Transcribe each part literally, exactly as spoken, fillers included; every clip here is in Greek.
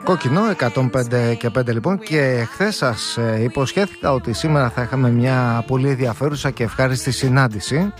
Κόκκινο εκατόν πέντε και πέντε λοιπόν, και χθες σας υποσχέθηκα ότι σήμερα θα είχαμε μια πολύ ενδιαφέρουσα και ευχάριστη συνάντηση.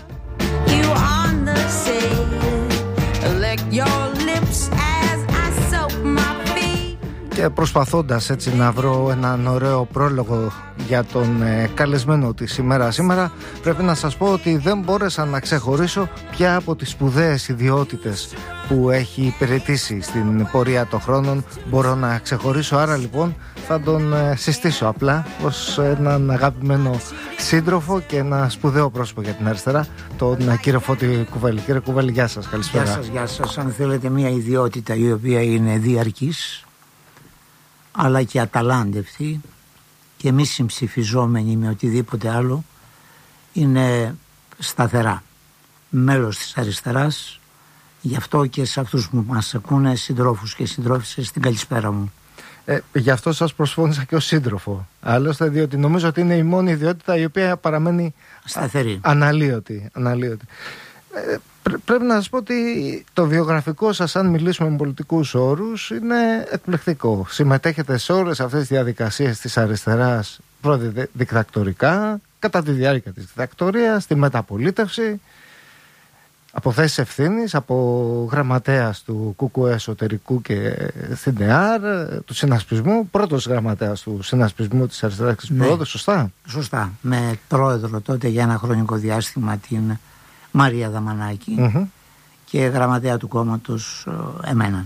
Και προσπαθώντας έτσι να βρω έναν ωραίο πρόλογο για τον ε, καλεσμένο της σήμερα σήμερα, πρέπει να σας πω ότι δεν μπόρεσα να ξεχωρίσω ποια από τις σπουδαίες ιδιότητες που έχει υπηρετήσει στην πορεία των χρόνων μπορώ να ξεχωρίσω. Άρα λοιπόν θα τον ε, συστήσω απλά ως έναν αγαπημένο σύντροφο και ένα σπουδαίο πρόσωπο για την αριστερά, τον ε, κύριο Φώτη Κουβέλη. Κύριε Κουβέλη, γεια σας, καλησπέρα. Γεια σας, γεια σας. Αν θέλετε μια ιδιότητα η οποία είναι διαρκής αλλά και αταλάντευτη και μη συμψηφιζόμενη με οτιδήποτε άλλο, είναι σταθερά μέλος της αριστεράς. Γι' αυτό και σε αυτούς που μας ακούνε, συντρόφους και συντρόφισσες, την καλησπέρα μου. Ε, γι' αυτό σας προσφώνησα και ως σύντροφο. Άλλωστε, διότι νομίζω ότι είναι η μόνη ιδιότητα η οποία παραμένει σταθερή, αναλύωτη, αναλύωτη. Ε, πρέ, πρέπει να σας πω ότι το βιογραφικό σας, αν μιλήσουμε με πολιτικούς όρους, είναι εκπληκτικό. Συμμετέχετε σε όλες αυτές τις διαδικασίες της αριστεράς, πρώτα δικτακτορικά, κατά τη διάρκεια της δικτακτορίας, στη μεταπολίτευση, από θέσεις ευθύνης, από γραμματέας του ΚΚΕ εσωτερικού και στην ΕΑΡ, του συνασπισμού, πρώτος γραμματέας του συνασπισμού της αριστεράς και της ναι, Προόδου, σωστά. Σωστά, με πρόεδρο τότε για ένα χρονικό διάστημα την Μαρία Δαμανάκη, mm-hmm. και γραμματέα του κόμματος εμένα.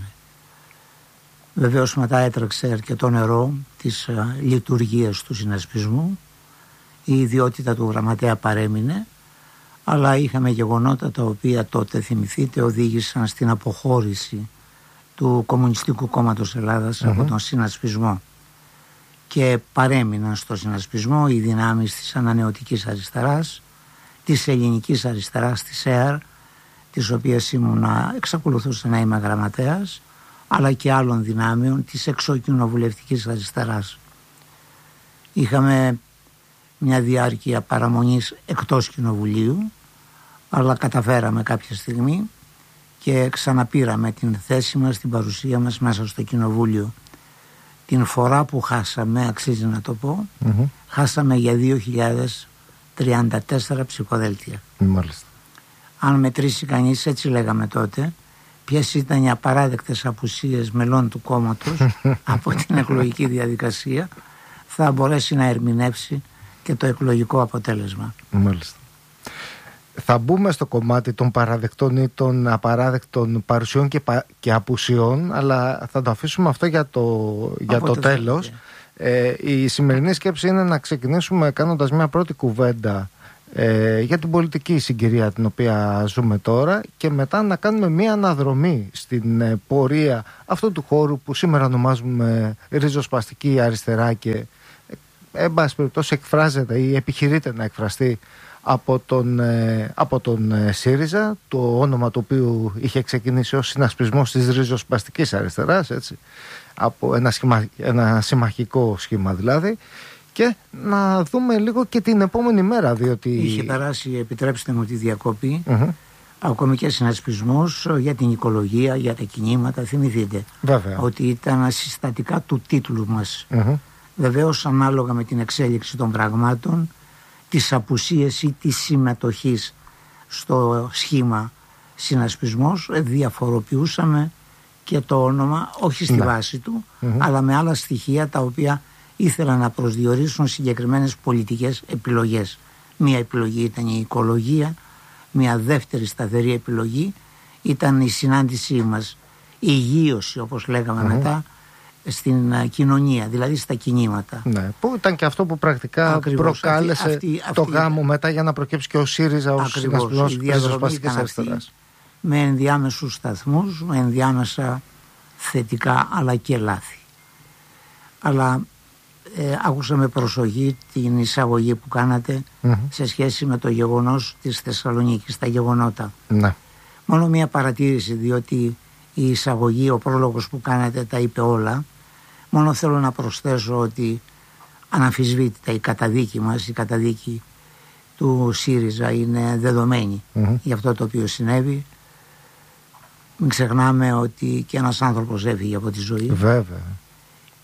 Βεβαίως μετά έτρεξε αρκετό νερό της λειτουργίας του συνασπισμού, η ιδιότητα του γραμματέα παρέμεινε, αλλά είχαμε γεγονότα τα οποία τότε, θυμηθείτε, οδήγησαν στην αποχώρηση του Κομμουνιστικού Κόμματος Ελλάδας mm-hmm. από τον συνασπισμό, και παρέμειναν στο συνασπισμό οι δυνάμεις της ανανεωτικής αριστεράς, της ελληνικής αριστεράς, της ΕΑΡ, της οποίας ήμουνα, εξακολουθούσα να είμαι γραμματέας, αλλά και άλλων δυνάμεων της εξωκοινοβουλευτικής αριστεράς. Είχαμε μια διάρκεια παραμονής εκτός κοινοβουλίου, αλλά καταφέραμε κάποια στιγμή και ξαναπήραμε την θέση μας, την παρουσία μας μέσα στο κοινοβούλιο. Την φορά που χάσαμε, αξίζει να το πω, mm-hmm. χάσαμε για δύο χιλιάδες τριάντα τέσσερα ψηφοδέλτια. Μάλιστα. Αν μετρήσει κανείς, έτσι λέγαμε τότε, ποιες ήταν οι απαράδεκτες απουσίες μελών του κόμματος από την εκλογική διαδικασία, θα μπορέσει να ερμηνεύσει και το εκλογικό αποτέλεσμα. Μάλιστα. Θα μπούμε στο κομμάτι των παραδεκτών ή των απαράδεκτων παρουσιών και, πα, και απουσιών, αλλά θα το αφήσουμε αυτό για το, για το τέλος. Ε, η σημερινή σκέψη είναι να ξεκινήσουμε κάνοντας μια πρώτη κουβέντα ε, για την πολιτική συγκυρία την οποία ζούμε τώρα, και μετά να κάνουμε μια αναδρομή στην ε, πορεία αυτού του χώρου που σήμερα ονομάζουμε ριζοσπαστική αριστερά και ε, εν πάση περιπτώσει εκφράζεται ή επιχειρείται να εκφραστεί από τον, ε, από τον ε, ΣΥΡΙΖΑ, το όνομα του οποίου είχε ξεκινήσει ως συνασπισμός της ριζοσπαστικής αριστεράς, έτσι, από ένα, σχημα, ένα συμμαχικό σχήμα δηλαδή, και να δούμε λίγο και την επόμενη μέρα, διότι είχε περάσει, επιτρέψτε μου τη διακοπή, mm-hmm. ακόμη και συνασπισμός για την οικολογία, για τα κινήματα. Θυμηθείτε Βέβαια. ότι ήταν συστατικά του τίτλου μας. Mm-hmm. Βεβαίως, ανάλογα με την εξέλιξη των πραγμάτων, της απουσίας ή της συμμετοχής στο σχήμα συνασπισμός, διαφοροποιούσαμε και το όνομα, όχι στη ναι. βάση του, mm-hmm. αλλά με άλλα στοιχεία τα οποία ήθελαν να προσδιορίσουν συγκεκριμένες πολιτικές επιλογές. Μία επιλογή ήταν η οικολογία, μία δεύτερη σταθερή επιλογή ήταν η συνάντησή μας, η υγείωση, όπως λέγαμε mm-hmm. μετά, στην κοινωνία, δηλαδή στα κινήματα. Ναι, που ήταν και αυτό που πρακτικά ακριβώς, προκάλεσε αυτή, αυτή, αυτή, το γάμο μετά για να προκύψει και ο ΣΥΡΙΖΑ ως συνασπισμός της ριζοσπαστικής αριστεράς. Με ενδιάμεσους σταθμούς, με ενδιάμεσα θετικά αλλά και λάθη. Αλλά ε, άκουσα με προσοχή την εισαγωγή που κάνατε mm-hmm. σε σχέση με το γεγονός της Θεσσαλονίκης, τα γεγονότα. Ναι. Μόνο μία παρατήρηση, διότι η εισαγωγή, ο πρόλογος που κάνατε τα είπε όλα. Μόνο θέλω να προσθέσω ότι αναμφισβήτητα η καταδίκη μας, η καταδίκη του ΣΥΡΙΖΑ είναι δεδομένη mm-hmm. για αυτό το οποίο συνέβη. Μην ξεχνάμε ότι και ένας άνθρωπος έφυγε από τη ζωή. Βέβαια.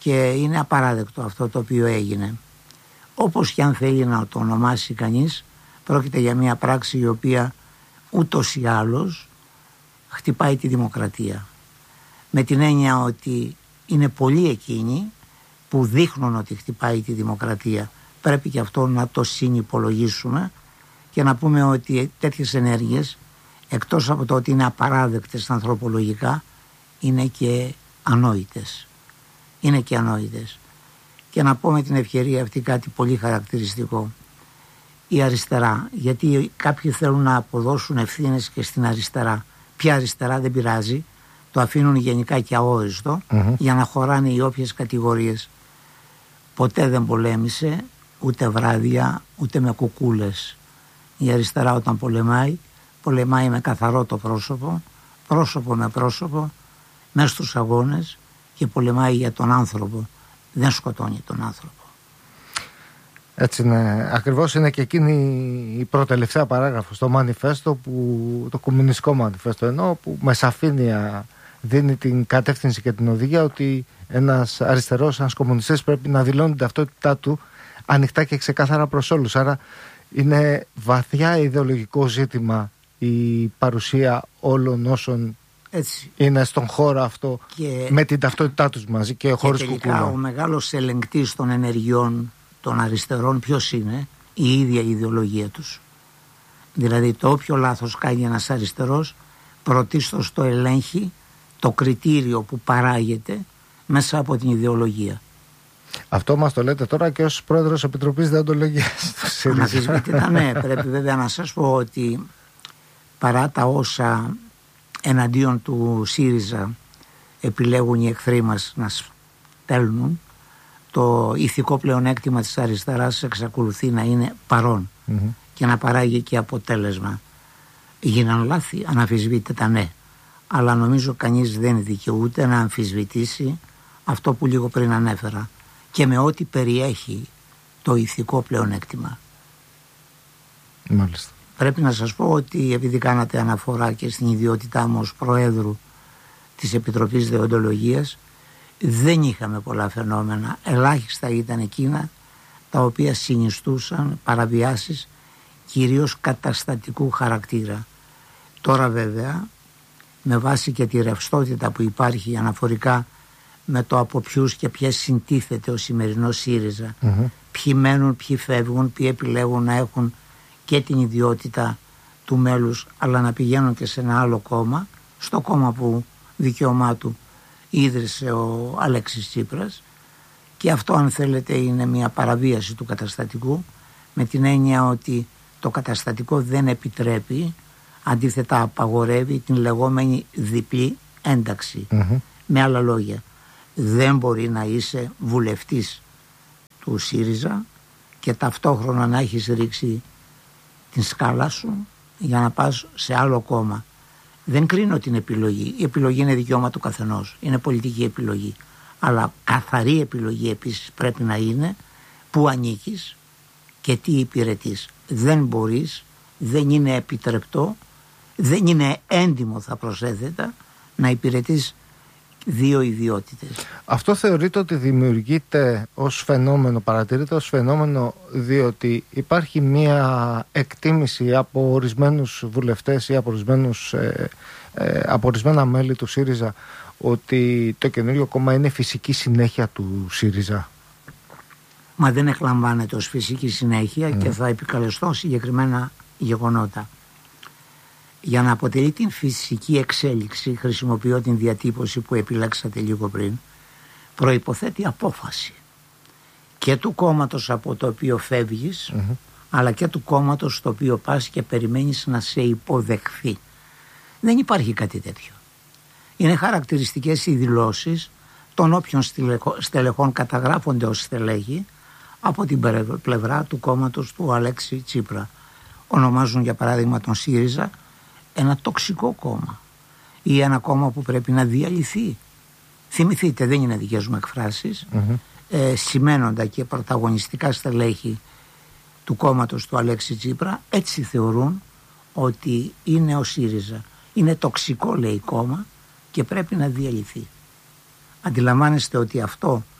και είναι απαράδεκτο αυτό το οποίο έγινε. Όπως και αν θέλει να το ονομάσει κανείς, πρόκειται για μια πράξη η οποία ούτως ή άλλως χτυπάει τη δημοκρατία. Με την έννοια ότι είναι πολλοί εκείνοι που δείχνουν ότι χτυπάει τη δημοκρατία. Πρέπει και αυτό να το συνυπολογίσουμε και να πούμε ότι τέτοιες ενέργειες, εκτός από το ότι είναι απαράδεκτες ανθρωπολογικά, είναι και ανόητες. Είναι και ανόητες. Και να πω με την ευκαιρία αυτή κάτι πολύ χαρακτηριστικό. Η αριστερά, γιατί κάποιοι θέλουν να αποδώσουν ευθύνες και στην αριστερά. Ποια αριστερά δεν πειράζει, το αφήνουν γενικά και αόριστο mm-hmm. για να χωράνε οι όποιες κατηγορίες. Ποτέ δεν πολέμησε ούτε βράδια ούτε με κουκούλες. Η αριστερά όταν πολεμάει, πολεμάει με καθαρό το πρόσωπο, πρόσωπο με πρόσωπο, μέσα στους αγώνες και πολεμάει για τον άνθρωπο. Δεν σκοτώνει τον άνθρωπο. Έτσι είναι. Ακριβώς είναι και εκείνη η προτελευταία παράγραφος στο μανιφέστο, που, το κομμουνιστικό μανιφέστο εννοώ, που με σαφήνεια δίνει την κατεύθυνση και την οδηγία ότι ένας αριστερός, ένας κομμουνιστής πρέπει να δηλώνει την ταυτότητά του ανοιχτά και ξεκάθαρα προς όλους. Άρα είναι βαθιά ιδεολογικό ζήτημα η παρουσία όλων όσων έτσι είναι στον χώρο αυτό και με την ταυτότητά τους μαζί και, και χωρίς κουκούλα. Και τελικά ο μεγάλος ελεγκτής των ενεργειών των αριστερών ποιος είναι? Η ίδια η ιδεολογία τους. Δηλαδή το όποιο λάθος κάνει ένας αριστερός, πρωτίστως το ελέγχει το κριτήριο που παράγεται μέσα από την ιδεολογία. Αυτό μας το λέτε τώρα και ως πρόεδρος Επιτροπής Δεοντολογίας. Αναφυσβήτητα ναι. Πρέπει βέβαια να σας πω ότι παρά τα όσα εναντίον του ΣΥΡΙΖΑ επιλέγουν οι εχθροί μας να στέλνουν, το ηθικό πλεονέκτημα της αριστεράς εξακολουθεί να είναι παρόν mm-hmm. και να παράγει και αποτέλεσμα. Γίναν λάθη, αναμφισβήτητα ναι, αλλά νομίζω κανείς δεν δικαιούται να αμφισβητήσει αυτό που λίγο πριν ανέφερα και με ό,τι περιέχει το ηθικό πλεονέκτημα. Μάλιστα. Πρέπει να σας πω ότι επειδή κάνατε αναφορά και στην ιδιότητά μου ως Προέδρου της Επιτροπής Δεοντολογίας, δεν είχαμε πολλά φαινόμενα. Ελάχιστα ήταν εκείνα τα οποία συνιστούσαν παραβιάσεις κυρίως καταστατικού χαρακτήρα. Τώρα βέβαια, με βάση και τη ρευστότητα που υπάρχει αναφορικά με το από ποιους και ποιες συντίθεται ο σημερινός ΣΥΡΙΖΑ, mm-hmm. ποιοι μένουν, ποιοι φεύγουν, ποιοι επιλέγουν να έχουν και την ιδιότητα του μέλους αλλά να πηγαίνουν και σε ένα άλλο κόμμα, στο κόμμα που δικαίωμά του ίδρυσε ο Αλέξης Τσίπρας, και αυτό αν θέλετε είναι μια παραβίαση του καταστατικού, με την έννοια ότι το καταστατικό δεν επιτρέπει, αντίθετα απαγορεύει την λεγόμενη διπλή ένταξη. Mm-hmm. Με άλλα λόγια, δεν μπορεί να είσαι βουλευτής του ΣΥΡΙΖΑ και ταυτόχρονα να έχεις ρίξει την σκάλα σου για να πας σε άλλο κόμμα. Δεν κρίνω την επιλογή. Η επιλογή είναι δικαίωμα του καθενός. Είναι πολιτική επιλογή. Αλλά καθαρή επιλογή επίσης πρέπει να είναι που ανήκεις και τι υπηρετείς. Δεν μπορείς, δεν είναι επιτρεπτό, δεν είναι έντιμο θα προσέθετα να υπηρετείς δύο ιδιότητες. Αυτό θεωρείται ότι δημιουργείται ως φαινόμενο, παρατηρείται ως φαινόμενο διότι υπάρχει μία εκτίμηση από ορισμένους βουλευτές ή από, ορισμένους, ε, ε, από ορισμένα μέλη του ΣΥΡΙΖΑ ότι το καινούριο κόμμα είναι φυσική συνέχεια του ΣΥΡΙΖΑ. Μα δεν εκλαμβάνεται ως φυσική συνέχεια mm. και θα επικαλεστώ συγκεκριμένα γεγονότα. Για να αποτελεί την φυσική εξέλιξη, χρησιμοποιώ την διατύπωση που επιλέξατε λίγο πριν, προϋποθέτει απόφαση και του κόμματος από το οποίο φεύγεις, mm-hmm. αλλά και του κόμματος στο οποίο πας και περιμένεις να σε υποδεχθεί. Δεν υπάρχει κάτι τέτοιο. Είναι χαρακτηριστικές οι δηλώσεις των όποιων στελεχών καταγράφονται ως στελέχοι από την πλευρά του κόμματος του Αλέξη Τσίπρα. Ονομάζουν για παράδειγμα τον ΣΥΡΙΖΑ ένα τοξικό κόμμα ή ένα κόμμα που πρέπει να διαλυθεί. Θυμηθείτε, δεν είναι δικές μου εκφράσεις, mm-hmm. ε, σημαίνοντα και πρωταγωνιστικά στελέχη του κόμματος του Αλέξη Τσίπρα έτσι θεωρούν ότι είναι ο ΣΥΡΙΖΑ. Είναι τοξικό, λέει, κόμμα και πρέπει να διαλυθεί. Αντιλαμβάνεστε ότι αυτό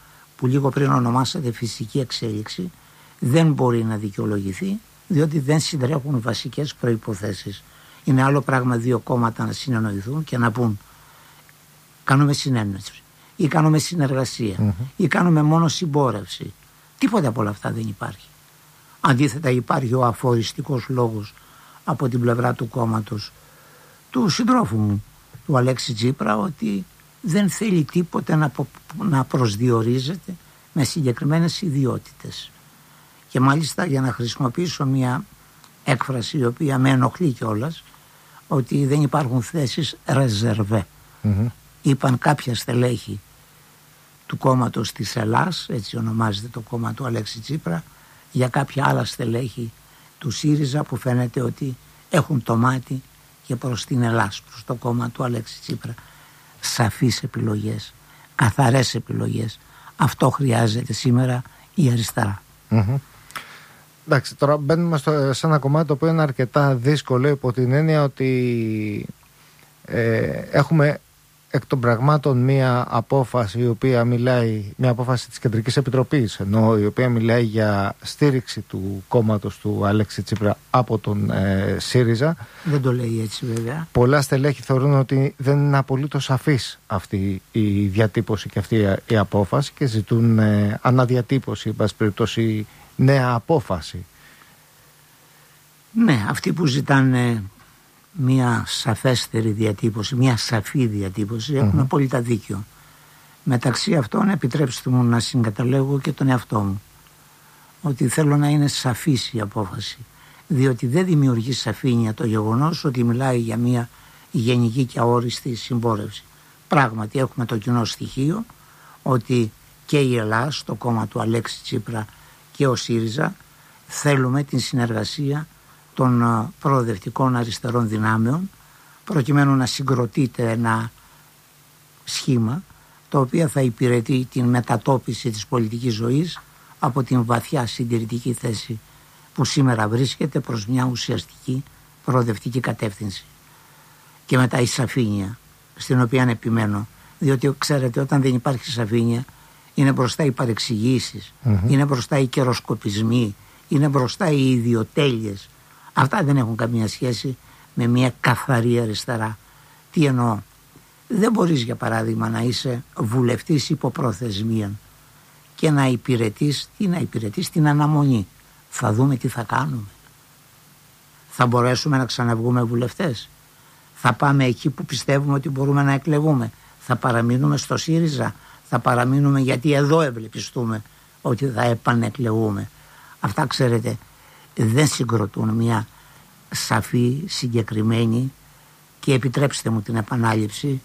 που λίγο πριν ονομάσατε φυσική εξέλιξη, δεν μπορεί να δικαιολογηθεί, διότι δεν συντρέχουν βασικές προϋποθέσεις. Είναι άλλο πράγμα δύο κόμματα να συνεννοηθούν και να πούν κάνουμε συνένεση ή κάνουμε συνεργασία mm-hmm. ή κάνουμε μόνο συμπόρευση. Τίποτα από όλα αυτά δεν υπάρχει. Αντίθετα υπάρχει ο αφοριστικός λόγος από την πλευρά του κόμματος του συντρόφου μου, του Αλέξη Τσίπρα, ότι δεν θέλει τίποτε να, να προσδιορίζεται με συγκεκριμένες ιδιότητες. Και μάλιστα, για να χρησιμοποιήσω μια έκφραση η οποία με ενοχλεί κιόλας, ότι δεν υπάρχουν θέσεις ρεζερβέ. Mm-hmm. Είπαν κάποια στελέχη του κόμματος της Ελλάς, έτσι ονομάζεται το κόμμα του Αλέξη Τσίπρα, για κάποια άλλα στελέχη του ΣΥΡΙΖΑ που φαίνεται ότι έχουν το μάτι και προς την Ελλάς, προς το κόμμα του Αλέξη Τσίπρα. Σαφείς επιλογές, καθαρές επιλογές. Αυτό χρειάζεται σήμερα η αριστερά. Mm-hmm. Εντάξει, τώρα μπαίνουμε στο, σε ένα κομμάτι το οποίο είναι αρκετά δύσκολο, υπό την έννοια ότι ε, έχουμε εκ των πραγμάτων μία απόφαση η οποία μιλάει, μία απόφαση της Κεντρικής Επιτροπής, ενώ η οποία μιλάει για στήριξη του κόμματος του Αλέξη Τσίπρα από τον ε, ΣΥΡΙΖΑ. Δεν το λέει έτσι βέβαια. Πολλά στελέχη θεωρούν ότι δεν είναι απολύτως σαφής αυτή η διατύπωση και αυτή η απόφαση και ζητούν ε, αναδιατύπωση, εν πάση περιπτώσει, νέα απόφαση. Ναι, αυτοί που ζητάνε μια σαφέστερη διατύπωση, μια σαφή διατύπωση, mm-hmm. έχουν απόλυτα δίκιο. Μεταξύ αυτών επιτρέψτε μου να συγκαταλέγω και τον εαυτό μου, ότι θέλω να είναι σαφής η απόφαση, διότι δεν δημιουργεί σαφήνεια το γεγονός ότι μιλάει για μια γενική και αόριστη συμπόρευση. Πράγματι έχουμε το κοινό στοιχείο ότι και η Ελλάς, το κόμμα του Αλέξη Τσίπρα, και ο ΣΥΡΙΖΑ θέλουμε την συνεργασία των προοδευτικών αριστερών δυνάμεων προκειμένου να συγκροτείται ένα σχήμα το οποίο θα υπηρετεί την μετατόπιση της πολιτικής ζωής από την βαθιά συντηρητική θέση που σήμερα βρίσκεται προς μια ουσιαστική προοδευτική κατεύθυνση. Και μετά η σαφήνεια, στην οποία επιμένω, διότι ξέρετε, όταν δεν υπάρχει σαφήνεια είναι μπροστά οι παρεξηγήσεις, mm-hmm. είναι μπροστά οι καιροσκοπισμοί, είναι μπροστά οι ιδιοτέλειες. Αυτά δεν έχουν καμία σχέση με μια καθαρή αριστερά. Τι εννοώ? Δεν μπορείς, για παράδειγμα, να είσαι βουλευτής υπό προθεσμία και να υπηρετείς, τι να υπηρετείς, την αναμονή. Θα δούμε τι θα κάνουμε. Θα μπορέσουμε να ξαναβγούμε βουλευτές? Θα πάμε εκεί που πιστεύουμε ότι μπορούμε να εκλεγούμε? Θα παραμείνουμε στο ΣΥΡΙΖΑ? Θα παραμείνουμε γιατί εδώ ευελπιστούμε ότι θα επανεκλεγούμε? Αυτά, ξέρετε, δεν συγκροτούν μια σαφή, συγκεκριμένη, και επιτρέψτε μου την επανάληψη,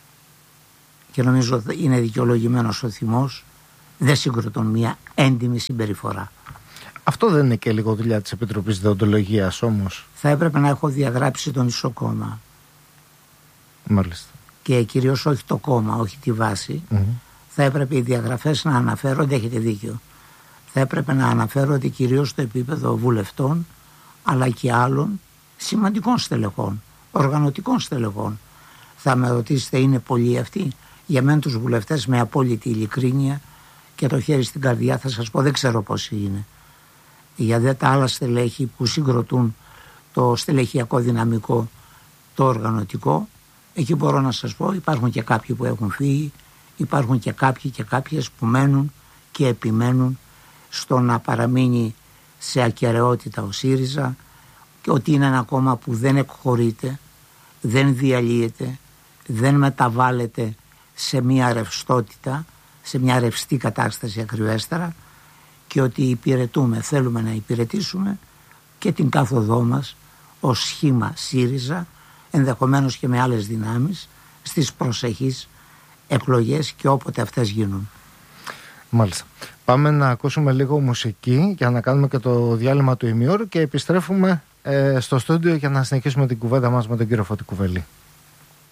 και νομίζω είναι δικαιολογημένος ο θυμός, δεν συγκροτούν μια έντιμη συμπεριφορά. Αυτό δεν είναι και λίγο δουλειά της Επιτροπής Δεοντολογίας όμως? Θα έπρεπε να έχω διαγράψει το μισό κόμμα. Μάλιστα. Και κυρίως όχι το κόμμα, όχι τη βάση. Mm-hmm. Θα έπρεπε οι διαγραφές να αναφέρονται, έχετε δίκιο, θα έπρεπε να αναφέρονται κυρίως στο επίπεδο βουλευτών, αλλά και άλλων σημαντικών στελεχών, οργανωτικών στελεχών. Θα με ρωτήσετε, είναι πολλοί αυτοί? Για μένα τους βουλευτές, με απόλυτη ειλικρίνεια και το χέρι στην καρδιά, θα σας πω δεν ξέρω πόσοι είναι. Για δε τα άλλα στελέχη που συγκροτούν το στελεχειακό δυναμικό, το οργανωτικό, εκεί μπορώ να σας πω υπάρχουν και κάποιοι που έχουν φύγει, υπάρχουν και κάποιοι και κάποιες που μένουν και επιμένουν στο να παραμείνει σε ακεραιότητα ο ΣΥΡΙΖΑ, και ότι είναι ένα κόμμα που δεν εκχωρείται, δεν διαλύεται, δεν μεταβάλλεται σε μια ρευστότητα, σε μια ρευστή κατάσταση ακριβέστερα, και ότι υπηρετούμε, θέλουμε να υπηρετήσουμε και την κάθοδό μας ως σχήμα ΣΥΡΙΖΑ, ενδεχομένως και με άλλες δυνάμεις, στις προσεχείς εκλογές και όποτε αυτές γίνουν. Μάλιστα. Πάμε να ακούσουμε λίγο μουσική για να κάνουμε και το διάλειμμα του ημιώρου και επιστρέφουμε ε, στο στούντιο για να συνεχίσουμε την κουβέντα μας με τον κύριο Φώτη Κουβελή.